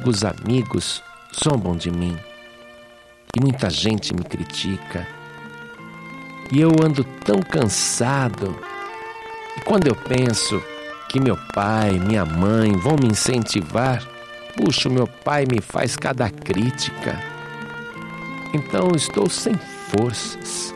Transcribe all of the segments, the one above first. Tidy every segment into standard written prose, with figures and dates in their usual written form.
antigos amigos zombam de mim e muita gente me critica. E eu ando tão cansado. E quando eu penso que meu pai, minha mãe vão me incentivar, puxa, meu pai me faz cada crítica. Então estou sem forças.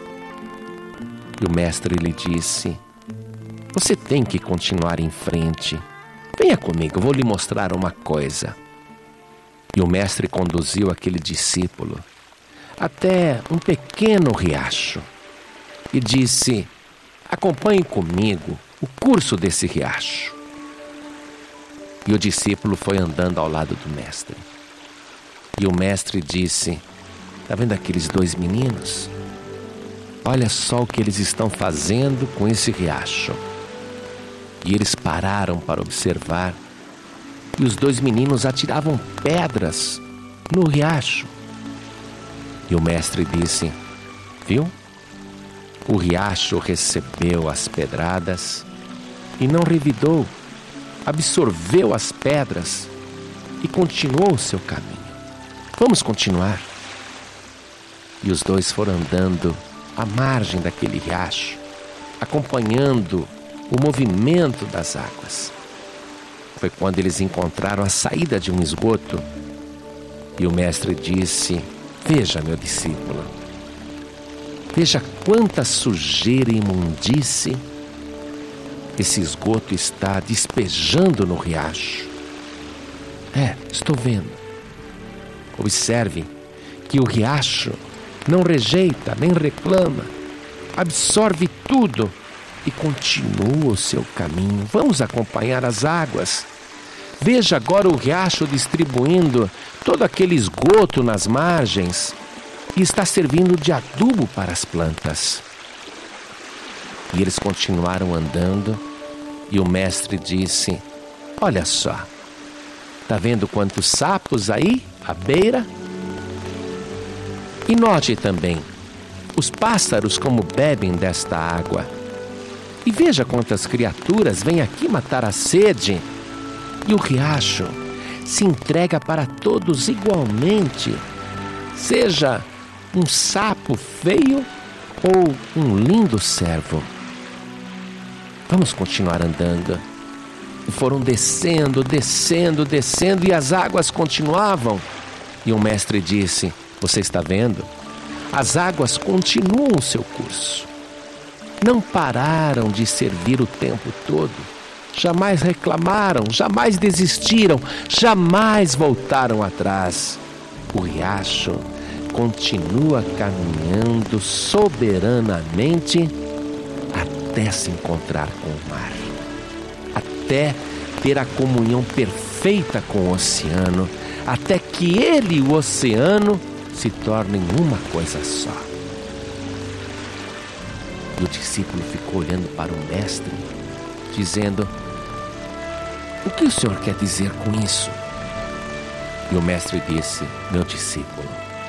E o mestre lhe disse: você tem que continuar em frente. Venha comigo, eu vou lhe mostrar uma coisa. E o mestre conduziu aquele discípulo até um pequeno riacho e disse: acompanhe comigo o curso desse riacho. E o discípulo foi andando ao lado do mestre. E o mestre disse: está vendo aqueles dois meninos? Olha só o que eles estão fazendo com esse riacho. E eles pararam para observar. E os dois meninos atiravam pedras no riacho. E o mestre disse: viu? O riacho recebeu as pedradas e não revidou, absorveu as pedras e continuou o seu caminho. Vamos continuar. E os dois foram andando à margem daquele riacho, acompanhando o movimento das águas. Foi quando eles encontraram a saída de um esgoto. E o mestre disse: veja, meu discípulo, veja quanta sujeira e imundície esse esgoto está despejando no riacho. Estou vendo. Observe que o riacho não rejeita nem reclama, absorve tudo e continua o seu caminho. Vamos acompanhar as águas. Veja agora o riacho distribuindo todo aquele esgoto nas margens e está servindo de adubo para as plantas. E eles continuaram andando e o mestre disse: olha só, está vendo quantos sapos aí à beira? E note também os pássaros como bebem desta água. E veja quantas criaturas vêm aqui matar a sede. E o riacho se entrega para todos igualmente, seja um sapo feio ou um lindo cervo. Vamos continuar andando. E foram descendo, descendo, descendo, e as águas continuavam. E o mestre disse: você está vendo? As águas continuam o seu curso. Não pararam de servir o tempo todo. Jamais reclamaram, jamais desistiram, jamais voltaram atrás. O riacho continua caminhando soberanamente até se encontrar com o mar, até ter a comunhão perfeita com o oceano, até que ele e o oceano se tornem uma coisa só. E o discípulo ficou olhando para o mestre, dizendo: o que o senhor quer dizer com isso? E o mestre disse: meu discípulo,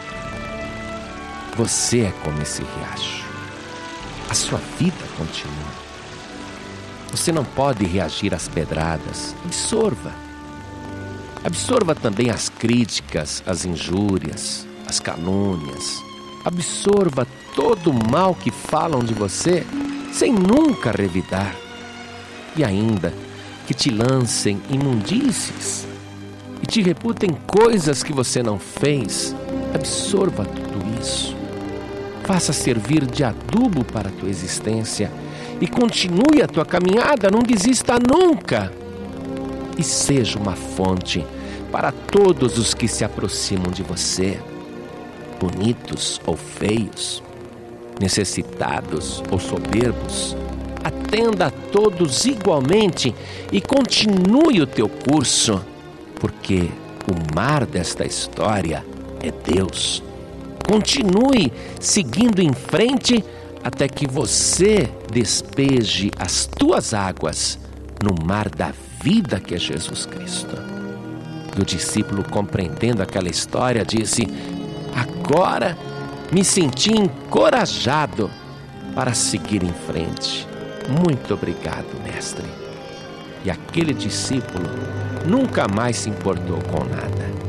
você é como esse riacho. A sua vida continua. Você não pode reagir às pedradas. Absorva. Absorva também as críticas, as injúrias, as calúnias. Absorva todo o mal que falam de você, sem nunca revidar. E ainda que te lancem imundícies e te reputem coisas que você não fez, absorva tudo isso. Faça servir de adubo para a tua existência e continue a tua caminhada, não desista nunca. E seja uma fonte para todos os que se aproximam de você, bonitos ou feios, necessitados ou soberbos. Atenda a todos igualmente e continue o teu curso, porque o mar desta história é Deus. Continue seguindo em frente até que você despeje as tuas águas no mar da vida que é Jesus Cristo. E o discípulo, compreendendo aquela história, disse: agora me senti encorajado para seguir em frente. Muito obrigado, mestre. E aquele discípulo nunca mais se importou com nada.